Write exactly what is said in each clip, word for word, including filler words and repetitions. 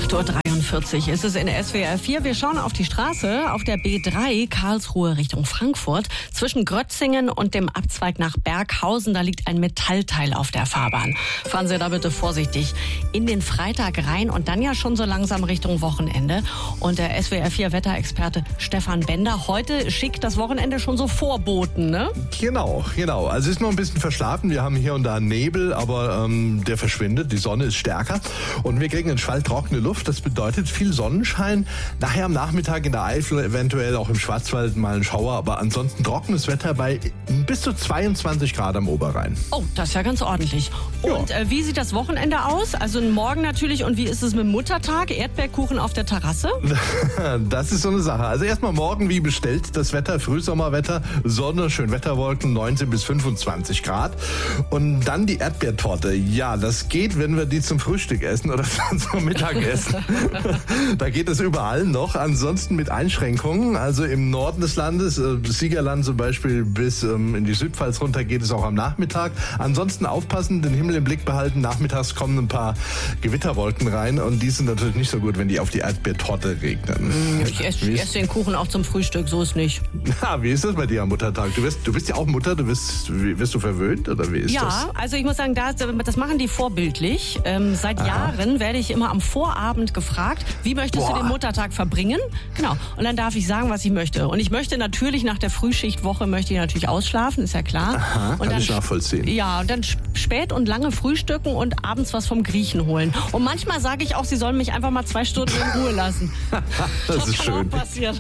acht Uhr dreiundvierzig ist es in S W R vier. Wir schauen auf die Straße, auf der B drei, Karlsruhe Richtung Frankfurt. Zwischen Grötzingen und dem Abzweig nach Berghausen, da liegt ein Metallteil auf der Fahrbahn. Fahren Sie da bitte vorsichtig in den Freitag rein und dann ja schon so langsam Richtung Wochenende. Und der S W R vier Wetterexperte Stefan Bender, heute schickt das Wochenende schon so Vorboten, ne? Genau, genau. Also es ist noch ein bisschen verschlafen. Wir haben hier und da Nebel, aber ähm, der verschwindet. Die Sonne ist stärker und wir kriegen eine schwalltrockene Luft. Das bedeutet viel Sonnenschein. Nachher am Nachmittag in der Eifel, eventuell auch im Schwarzwald mal ein Schauer, aber ansonsten trockenes Wetter bei bis zu zweiundzwanzig Grad am Oberrhein. Oh, das ist ja ganz ordentlich. Und ja. äh, wie sieht das Wochenende aus? Also morgen natürlich. Und wie ist es mit dem Muttertag? Erdbeerkuchen auf der Terrasse? Das ist so eine Sache. Also erstmal morgen wie bestellt das Wetter, Frühsommerwetter, Sonne, schön Wetterwolken, neunzehn bis fünfundzwanzig Grad. Und dann die Erdbeertorte. Ja, das geht, wenn wir die zum Frühstück essen oder zum Mittagessen. Da geht es überall noch. Ansonsten mit Einschränkungen. Also im Norden des Landes, äh, Siegerland zum Beispiel bis ähm, in die Südpfalz runter geht es auch am Nachmittag. Ansonsten aufpassen, den Himmel im Blick behalten. Nachmittags kommen ein paar Gewitterwolken rein und die sind natürlich nicht so gut, wenn die auf die Erdbeertorte regnen. Ich esse ess den Kuchen auch zum Frühstück, so ist nicht. Ja, wie ist das bei dir am Muttertag? Du bist, du bist ja auch Mutter, du bist, wirst du verwöhnt oder wie ist ja, das? Ja, also ich muss sagen, das, das machen die vorbildlich. Ähm, seit Aha. Jahren werde ich immer am Vorabend gefragt, wie möchtest Boah. du den Muttertag verbringen? Genau. Und dann darf ich sagen, was ich möchte. Und ich möchte natürlich nach der Frühschichtwoche möchte ich natürlich ausschlafen, ist ja klar. Aha, und kann dann, ich nachvollziehen. Ja, und dann spät und lange frühstücken und abends was vom Griechen holen. Und manchmal sage ich auch, sie sollen mich einfach mal zwei Stunden in Ruhe lassen. das, das ist kann schön. Auch passieren.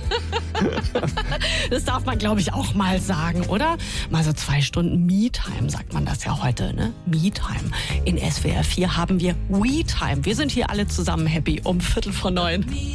Das darf man, glaube ich, auch mal sagen, oder? Mal so zwei Stunden Me-Time, sagt man das ja heute, ne? Me-Time. In S W R vier haben wir We-Time. Wir sind hier alle zusammen happy um Viertel vor neun.